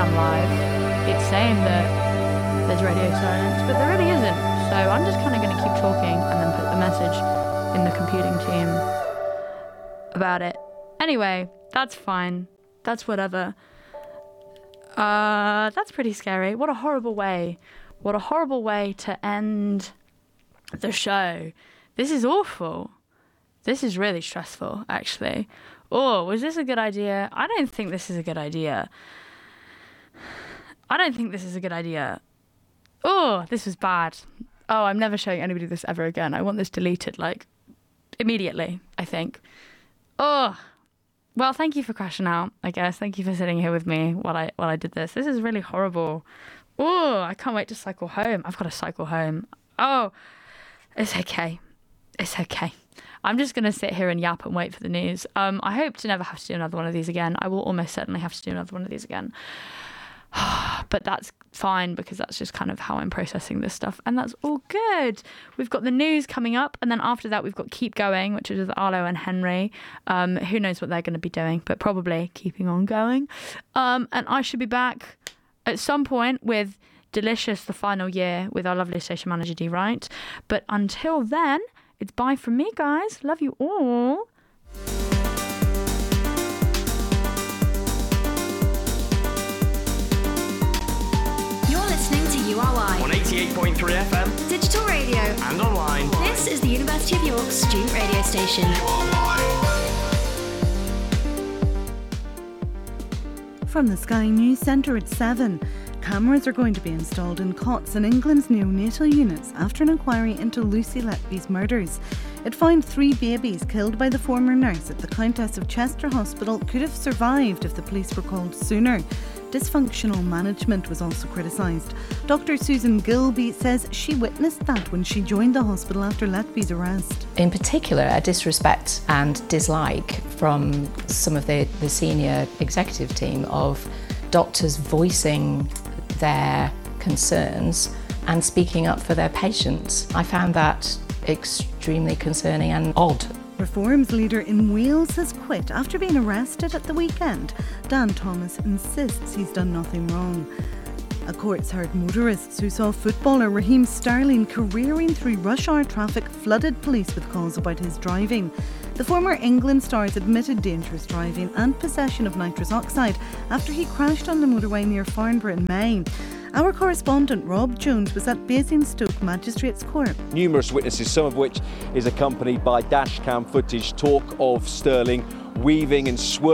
Instagram live, it's saying that there's radio silence, but there really isn't. So I'm just kind of going to keep talking and then put the message in the computing team about it. Anyway, that's fine. That's whatever. That's pretty scary. What a horrible way. What a horrible way to end the show. This is awful. This is really stressful, actually. Oh, was this a good idea? I don't think this is a good idea. Oh, this was bad. Oh, I'm never showing anybody this ever again. I want this deleted, like, immediately, I think. Oh, well, thank you for crashing out, I guess. Thank you for sitting here with me while I did this. This is really horrible. Oh, I can't wait to cycle home. I've got to cycle home. Oh, it's okay. It's okay. I'm just going to sit here and yap and wait for the news. I hope to never have to do another one of these again. I will almost certainly have to do another one of these again. But that's fine because that's just kind of how I'm processing this stuff. And that's all good. We've got the news coming up. And then after that, we've got Keep Going, which is with Arlo and Henry. Who knows what they're going to be doing, but probably keeping on going. And I should be back at some point with Delicious, the final year with our lovely station manager, Dee Wright. But until then, it's bye from me, guys. Love you all. You're listening to URY on 88.3 FM, digital radio, and online. This is the University of York's student radio station. From the Sky News Centre at 7. Cameras are going to be installed in cots in England's neonatal units after an inquiry into Lucy Letby's murders. It found 3 babies killed by the former nurse at the Countess of Chester Hospital could have survived if the police were called sooner. Dysfunctional management was also criticised. Dr. Susan Gilby says she witnessed that when she joined the hospital after Letby's arrest. In particular, a disrespect and dislike from some of the senior executive team of doctors voicing their concerns and speaking up for their patients. I found that extremely concerning and odd. Reform's leader in Wales has quit after being arrested at the weekend. Dan Thomas insists he's done nothing wrong. A court's heard motorists who saw footballer Raheem Sterling careering through rush hour traffic flooded police with calls about his driving. The former England star's admitted dangerous driving and possession of nitrous oxide after he crashed on the motorway near Farnborough in May. Our correspondent Rob Jones was at Basingstoke Magistrates Court. Numerous witnesses, some of which is accompanied by dashcam footage, talk of Sterling weaving and swerving